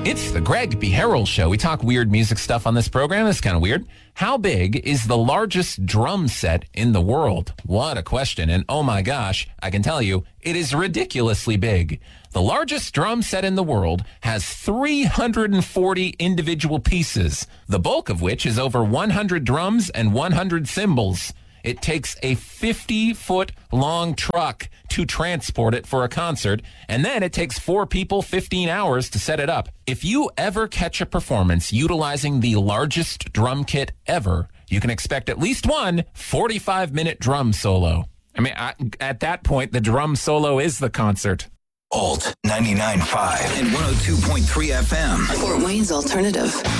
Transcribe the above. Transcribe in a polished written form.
It's the Greg B. Harrell Show. We talk weird music stuff on this program. It's kind of weird. How big is the largest drum set in the world? What a question. And oh my gosh, I can tell you, it is ridiculously big. The largest drum set in the world has 340 individual pieces, the bulk of which is over 100 drums and 100 cymbals. It takes a 50-foot-long truck to transport it for a concert, and then it takes 4 people 15 hours to set it up. If you ever catch a performance utilizing the largest drum kit ever, you can expect at least one 45-minute drum solo. I mean, at that point, the drum solo is the concert. Alt 99.5 and 102.3 FM. Fort Wayne's Alternative.